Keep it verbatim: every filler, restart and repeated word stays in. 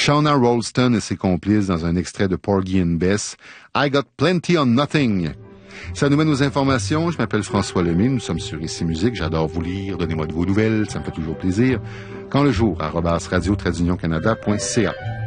Shauna Rolston et ses complices dans un extrait de Porgy and Bess, I Got Plenty on Nothing. Ça nous mène aux informations. Je m'appelle François Lemay. Nous sommes sur Ici Musique. J'adore vous lire. Donnez-moi de vos nouvelles. Ça me fait toujours plaisir. Quand le jour, arobase radio trait d'union canada point c a.